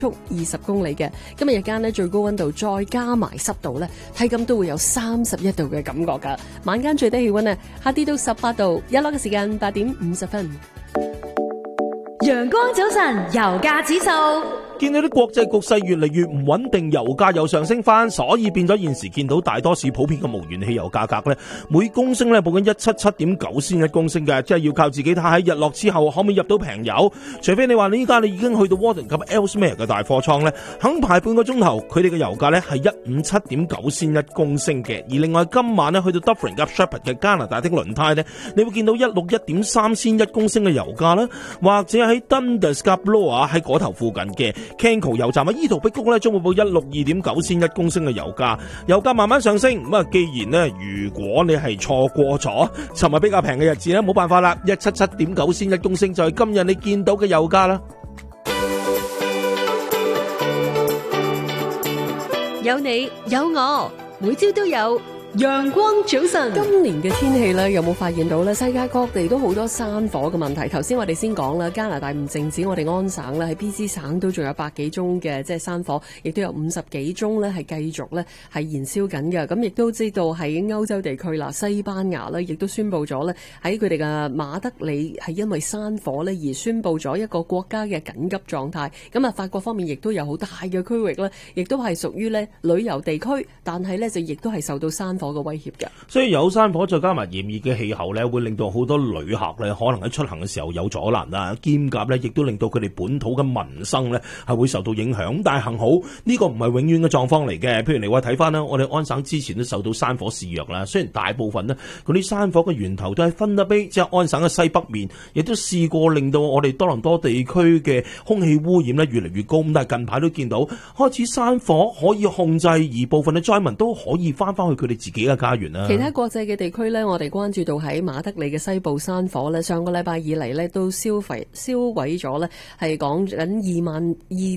速20公里嘅。今日日間呢，最高溫度再加埋濕度呢，體感都會有31度嘅感覺㗎。晚間最低氣溫呢，下跌到18度。日落嘅時間8點50分。 陽光早晨，油價指數。 見到啲國際局勢越嚟越唔穩定，油價又上升翻，所以變咗現時見到大多市普遍嘅無鉛汽油價格咧，每公升咧報緊177.9仙一公升嘅，即係要靠自己睇喺日落之後可唔可以入到平油。除非你話你依家你已經去到 Warden 及 Ellesmere 嘅大貨倉咧，肯排半個鐘頭，佢哋嘅油價咧係157.9仙一公升嘅。而另外今晚咧去到 Dufferin 及 Shepherd 嘅加拿大的輪胎咧，你會見到161.3仙一公升嘅油價啦，或者喺 Dundas 及 Lower 喺嗰頭附近嘅Kenco 油站喺伊圖碧谷咧，將會報162.9仙一公升嘅油價，油價慢慢上升。咁啊，既然呢，如果你係錯過咗尋日比較平嘅日子咧，冇辦法啦，177.9仙一公升就係今日你見到嘅油價啦。 有你有我，每朝都有陽光早晨。今年嘅天氣咧，有冇發現到咧？世界各地都好多山火嘅問題。頭先我哋先講啦，加拿大唔淨止我哋安省啦，喺 BC 省都仲有100幾宗嘅即係山火，亦都有50幾宗咧係繼續咧係燃燒緊嘅。咁亦都知道喺歐洲地區啦，西班牙咧亦都宣布咗咧喺佢哋嘅馬德里係因為山火咧而宣布咗一個國家嘅緊急狀態。咁啊，法國方面亦都有好大嘅區域咧，亦都係屬於咧旅遊地區，但係咧就亦都係受到山火嘅威脅嘅。 所以有山火再加埋炎熱嘅氣候咧，會令到好多旅客咧可能喺出行嘅時候有阻攔啦，兼夾咧亦都令到佢哋本土嘅民生咧係會受到影響。但係幸好呢個唔係永遠嘅狀況嚟嘅。譬如你話睇翻啦，我哋安省之前都受到山火肆虐啦，雖然大部分呢嗰啲山火嘅源頭都喺芬德卑，即係安省嘅西北面，亦都試過令到我哋多倫多地區嘅空氣污染咧越嚟越高。咁但係近排都見到開始山火可以控制，而部分嘅災民都可以翻去佢哋自己嘅家園啦。 其他國際嘅地區呢，我哋關注到喺馬德里嘅西部山火呢，上個禮拜以嚟呢都燒毀咗呢，係講緊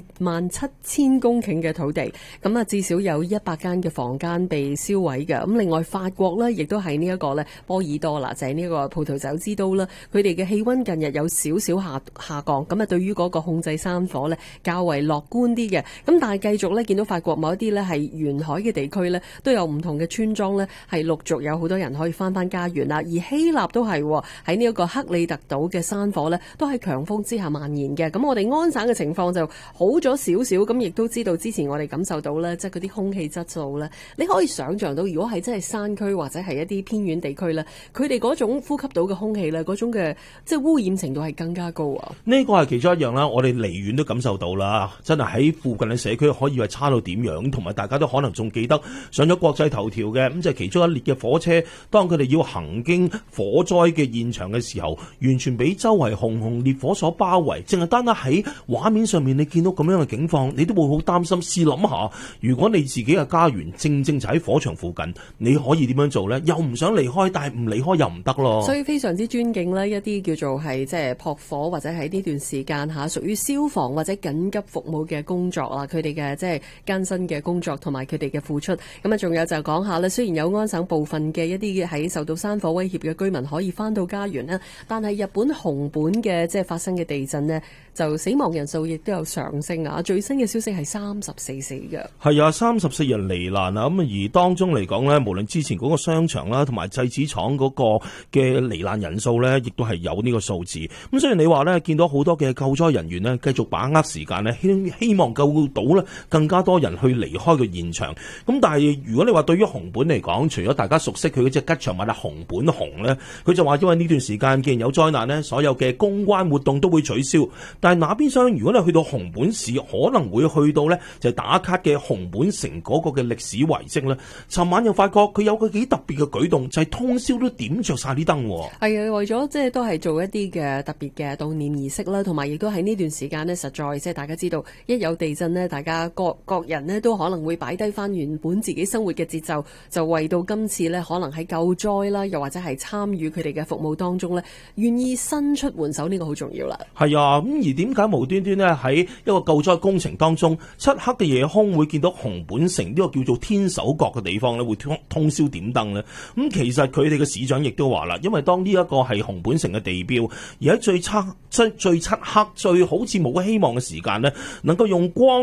27000公頃嘅土地，咁啊至少有100間嘅房間被燒毀嘅。咁另外法國呢，亦都係呢一個呢波爾多啦，就係呢一個葡萄酒之都啦，佢哋嘅氣溫近日有少少下降，咁啊對於嗰個控制山火呢較為樂觀啲嘅。咁但係繼續呢，見到法國某一啲呢係沿海嘅地區呢，都有唔同嘅村莊呢係陸續有好多人可以翻家園啦。而希臘都係喺呢一個克里特島嘅山火呢，都喺強風之下蔓延嘅。咁我哋安省嘅情況就好咗少少，咁亦都知道之前我哋感受到呢，即係嗰啲空氣質素呢，你可以想象到，如果係真係山區或者係一啲偏遠地區呢，佢哋嗰種呼吸到嘅空氣呢，嗰種嘅即係污染程度係更加高啊！ 呢個係其中一樣啦，我哋離遠都感受到啦，真係喺附近嘅社區可以話差到點樣，同埋大家都可能仲記得上咗國際頭條嘅，咁就係其中一列嘅火車，當佢哋要行經火災嘅現場嘅時候，完全俾周圍熊熊烈火所包圍，淨係單單喺畫面上面你見到咁樣嘅境況，你都會好擔心。試諗下，如果你自己嘅家園正就喺火場附近，你可以點樣做呢？又唔想離開，但係唔離開又唔得咯。 所以非常之尊敬呢一啲叫做係即係撲火或者喺呢段時間嚇屬於消防或者緊急服務嘅工作啦，佢哋嘅即係艱辛嘅工作同埋佢哋嘅付出。咁啊，仲有就講下呢，雖然有安省部分嘅一啲喺受到山火威脅嘅居民可以翻到家園啦，但係日本熊本嘅即係發生嘅地震呢，就死亡人數亦都有上升啊！最新嘅消息係34死嘅。 係啊，34人罹難啊！咁而當中嚟講呢，無論之前嗰個商場啦，同埋製紙廠嗰個嘅罹難人數呢，亦都係有呢個數字。咁雖然你話呢，見到好多嘅救災人員呢，繼續把握時間呢，希望救到呢更加多人去離開個現場。咁但係如果你話對於熊本嚟講，除咗大家熟悉佢嗰隻吉祥物啊熊本熊呢，佢就話因為呢段時間既然有災難呢，所有嘅公關活動都會取消。但係那邊廂，如果你去到熊本市，可能會去到呢就係打卡嘅熊本城嗰個嘅歷史遺跡呢。尋晚又發覺佢有個幾特別嘅舉動，就係通宵都點着晒啲燈。 係啊，為咗即係都係做一啲嘅特別嘅悼念儀式啦，同埋亦都喺呢段時間呢，實在即係大家知道一有地震呢，大家各人呢都可能會擺低翻原本自己生活嘅節奏， 就為到今次呢，可能喺救災啦，又或者係參與佢哋嘅服務當中呢，願意伸出援手，呢個好重要啦。 係啊，咁而點解無端端呢喺一個救災工程當中，漆黑嘅夜空會見到熊本城呢個叫做天守閣嘅地方呢會通宵點燈呢？咁其實佢哋嘅市長亦都話啦，因為當呢一個係熊本城嘅地標，而喺最漆黑、最好似冇希望嘅時間呢，能夠用光